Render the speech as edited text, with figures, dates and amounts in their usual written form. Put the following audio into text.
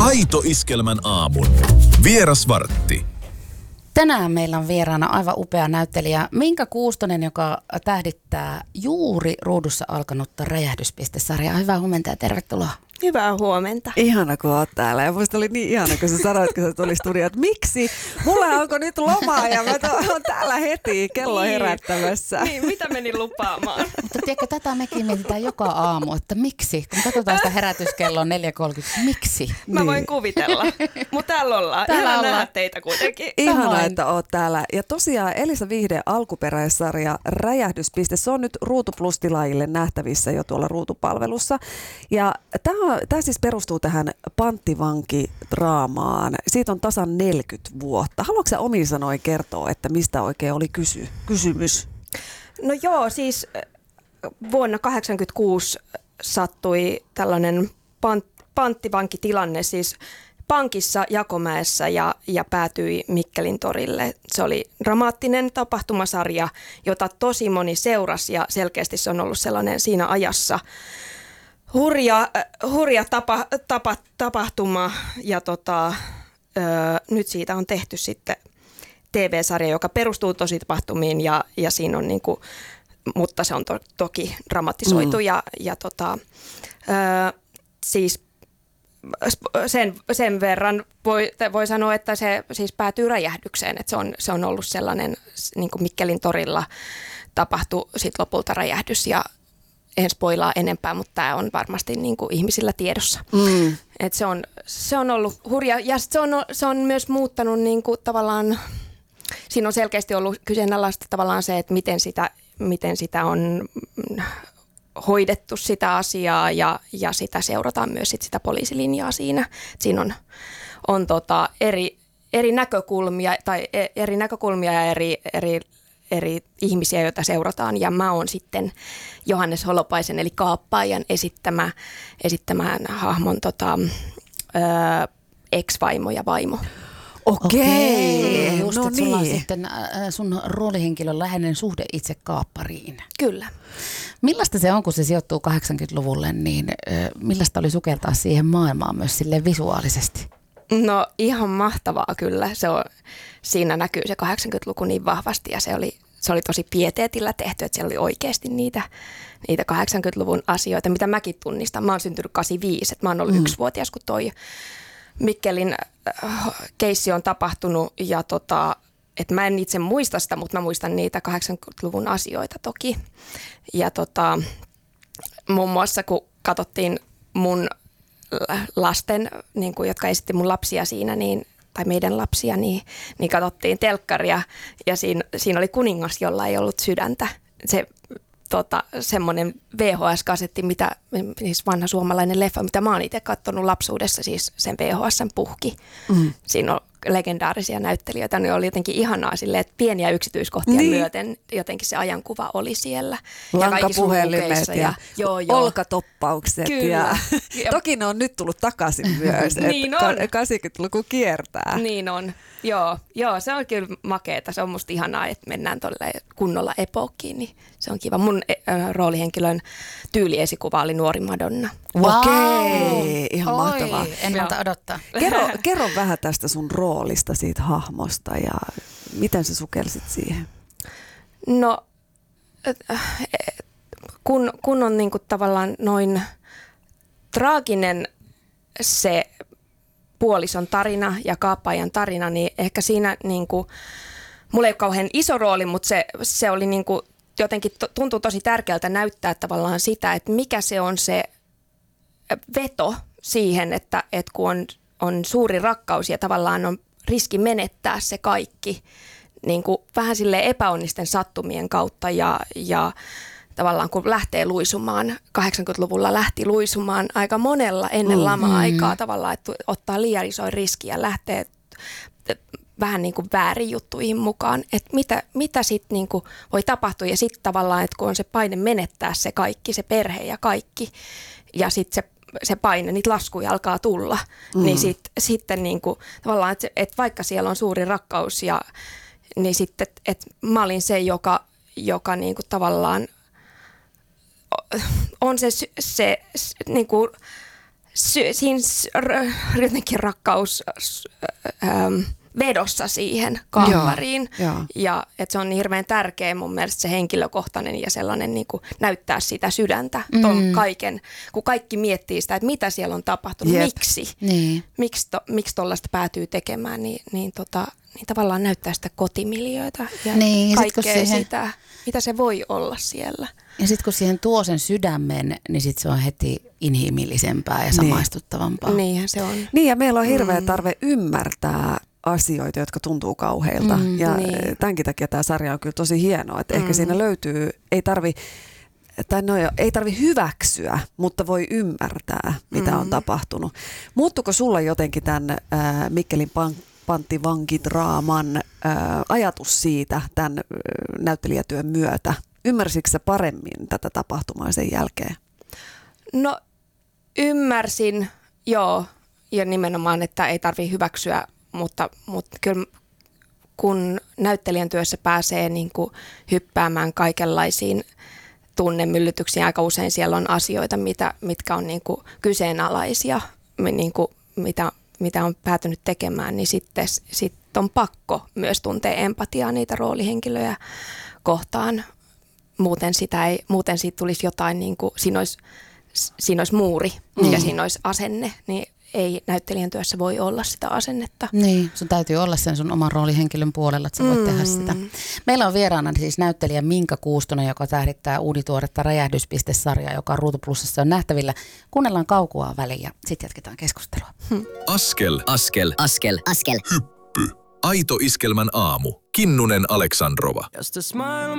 Aito Iskelmän aamun. Vierasvartti. Tänään meillä on vieraana aivan upea näyttelijä Minka Kuustonen, joka tähdittää juuri ruudussa alkanutta Räjähdys-sarjaa. Hyvää huomenta ja tervetuloa. Hyvää huomenta. Ihana, kun oot täällä. Ja musta oli niin ihana, kun sä sanoit, kun sä tuli studioon, että miksi? Mulla onko nyt lomaa ja mä oon täällä heti kello herättämässä. Niin, mitä menin lupaamaan? Mutta tiedätkö, tätä mekin mietitään joka aamu, että miksi? Kun katsotaan sitä herätyskelloa 4.30, miksi? Mä voin kuvitella, mutta täällä ollaan. Ihana nähdä teitä kuitenkin. Ihana, että oot täällä. Ja tosiaan Elisa Vihden alkuperäissarja Räjähdys. Se on nyt Ruutu Plus-tilaajille nähtävissä jo tuolla Ruutupalvelussa. Ja tämä siis perustuu tähän panttivankidraamaan. Siitä on tasan 40 vuotta. Haluatko sä omin sanoin kertoa, että mistä oikein oli kysymys? No joo, siis vuonna 1986 sattui tällainen panttivankitilanne siis pankissa Jakomäessä ja päätyi Mikkelin torille. Se oli dramaattinen tapahtumasarja, jota tosi moni seurasi ja selkeästi se on ollut sellainen siinä ajassa hurja tapahtuma ja nyt siitä on tehty sitten TV-sarja, joka perustuu tosi tapahtumiin ja siinä on niinku, mutta se on toki dramatisoitu siis sen verran voi sanoa, että se siis päätyy räjähdykseen, että se on ollut sellainen niin kuin Mikkelin torilla tapahtui sit lopulta räjähdys ja en spoilaa enempää, mutta tämä on varmasti niin kuin ihmisillä tiedossa. Et se on ollut hurja ja se on myös muuttanut niin kuin tavallaan, siinä on selkeästi ollut kyseenalaista tavallaan se, että miten sitä on hoidettu sitä asiaa ja sitä seurataan myös sitä poliisilinjaa siinä. Siinä on eri näkökulmia ja eri ihmisiä, joita seurataan. Ja mä oon sitten Johannes Holopaisen eli kaappaajan esittämään hahmon ex-vaimo ja vaimo. Okei. Just, No että sulla on niin. sitten sun roolihenkilön läheinen suhde itse kaappariin. Kyllä. Millaista se on, kun se sijoittuu 80-luvulle, niin millaista oli sukeltaa siihen maailmaan myös silleen visuaalisesti? No ihan mahtavaa kyllä. Siinä näkyy se 80-luku niin vahvasti ja se oli tosi pieteetillä tehty, että siellä oli oikeasti niitä 80-luvun asioita, mitä mäkin tunnistan. Mä oon syntynyt 85, että mä oon ollut 1-vuotias, kun toi Mikkelin keissi on tapahtunut ja että mä en itse muista sitä, mutta mä muistan niitä 80-luvun asioita toki. Ja muun muassa kun katsottiin mun lasten, niin kuin, jotka esitti mun lapsia siinä, tai meidän lapsia, niin katsottiin telkkaria ja siinä oli kuningas, jolla ei ollut sydäntä. Se semmoinen VHS-kasetti, siis vanha suomalainen leffa, mitä mä oon itse katsonut lapsuudessa, siis sen VHS:n puhki. Siinä on legendaarisia näyttelijöitä, niin oli jotenkin ihanaa silleen, että pieniä yksityiskohtia myöten jotenkin se ajankuva oli siellä. Lankapuhelimet ja olkatoppaukset. Kyllä. Ja toki ne on nyt tullut takaisin myös, niin että on. 80-luku kiertää. Niin on. Joo, se on kyllä makeeta. Se on musta ihanaa, että mennään tuolle kunnolla epookkiin, niin se on kiva. Mun roolihenkilön tyyliesikuva oli nuori Madonna. Wow. Okei, ihan mahtavaa. En malta odottaa. Kerro vähän tästä sun roolista, siitä hahmosta ja miten sä sukelsit siihen? No, kun on niinku tavallaan noin traaginen se puolison tarina ja kaappaajan tarina, niin ehkä siinä niinku, mulla ei ole kauhean iso rooli, mutta se oli niinku, jotenkin tuntuu tosi tärkeältä näyttää tavallaan sitä, että mikä se on se veto siihen, että kun on suuri rakkaus ja tavallaan on riski menettää se kaikki niin kuin vähän silleen epäonnisten sattumien kautta ja tavallaan kun lähtee luisumaan, 80-luvulla lähti luisumaan aika monella ennen lama-aikaa tavallaan, että ottaa liian isoin riski ja lähtee vähän niin kuin väärin juttuihin mukaan, että mitä sitten niin kuin voi tapahtua ja sitten tavallaan, että kun on se paine menettää se kaikki, se perhe ja kaikki ja sitten se paine, niitä laskuja alkaa tulla, niin sitten niin kuin, tavallaan, että vaikka siellä on suuri rakkaus niin sitten, että mä olin se, joka niin kuin tavallaan on se niin kuin siinä jotenkin rakkaus vedossa siihen kammariin. Ja että se on niin hirveän tärkeä mun mielestä se henkilökohtainen ja sellainen niin kuin näyttää sitä sydäntä ton kaiken, kun kaikki miettii sitä, että mitä siellä on tapahtunut, miksi, miksi tollaista päätyy tekemään, niin tavallaan näyttää sitä kotimiljöitä ja kaikkea sitä, mitä se voi olla siellä. Ja sitten kun siihen tuo sen sydämen, niin sitten se on heti inhimillisempää ja samaistuttavampaa. Niinhän se on. Niin ja meillä on hirveä tarve ymmärtää asioita, jotka tuntuu kauheilta. Ja tämänkin takia tämä sarja on kyllä tosi hienoa, että ehkä siinä löytyy, ei tarvi hyväksyä, mutta voi ymmärtää, mitä on tapahtunut. Muuttuiko sulla jotenkin tämän Mikkelin panttivankidraaman ajatus siitä tämän näyttelijätyön myötä? Ymmärsitkö sä paremmin tätä tapahtumaa sen jälkeen? No ymmärsin, joo, ja nimenomaan, että ei tarvitse hyväksyä, mutta kyllä kun näyttelijän työssä pääsee niin kuin hyppäämään kaikenlaisiin tunnemyllytyksiin, aika usein siellä on asioita, mitkä on niin kuin kyseenalaisia, niin kuin mitä on päätynyt tekemään, niin sitten on pakko myös tuntea empatiaa niitä roolihenkilöjä kohtaan. Muuten siitä tulisi jotain, niin kuin, siinä olisi muuri, mikä siinä olisi asenne, niin ei näyttelijän työssä voi olla sitä asennetta. Niin, sun täytyy olla sen sun oman roolihenkilön puolella, että sä voit tehdä sitä. Meillä on vieraana siis näyttelijä Minka Kuustonen, joka tähdittää uudituoretta Räjähdys.-sarjaa, joka on Ruutu Plusassa on nähtävillä. Kuunnellaan Kaukoa väliin ja sitten jatketaan keskustelua. Askel. Askel. Askel. Askel. Hyppy. Aito iskelmän aamu. Kinnunen Aleksandrova.